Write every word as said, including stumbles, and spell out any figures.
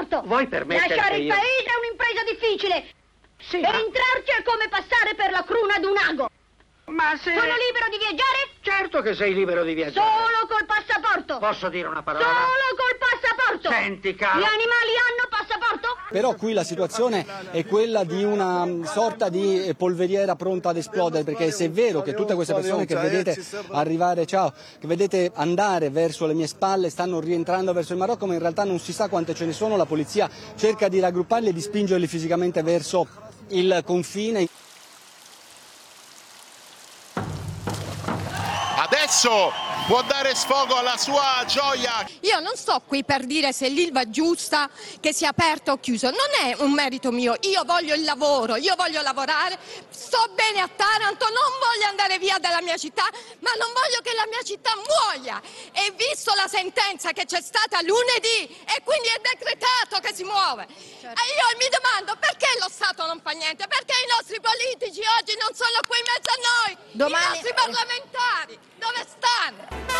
passaporto. Vuoi permettere Lasciare che il io... paese è un'impresa difficile. Sì, E ma... entrarci è come passare per la cruna d'un ago. Ma se... Sono libero di viaggiare? Certo che sei libero di viaggiare. Solo col passaporto. Posso dire una parola? Solo col passaporto. Senti, caro... Gli animali hanno passaporto? Però qui la situazione è quella di una sorta di polveriera pronta ad esplodere, perché se è vero che tutte queste persone che vedete arrivare, ciao, che vedete andare verso le mie spalle stanno rientrando verso il Marocco, ma in realtà non si sa quante ce ne sono, la polizia cerca di raggrupparli e di spingerli fisicamente verso il confine. Adesso può dare sfogo alla sua gioia. Io non sto qui per dire se l'Ilva è giusta, che sia aperto o chiuso, non è un merito mio, io voglio il lavoro, io voglio lavorare, sto bene a Taranto, non voglio andare via dalla mia città, ma non voglio che la mia città muoia. E visto la sentenza che c'è stata lunedì e quindi è decretato che si muove, certo. E io mi domando perché lo Stato non fa niente, perché i nostri politici oggi non sono qui in mezzo a noi, domani... i nostri parlamentari dove stanno?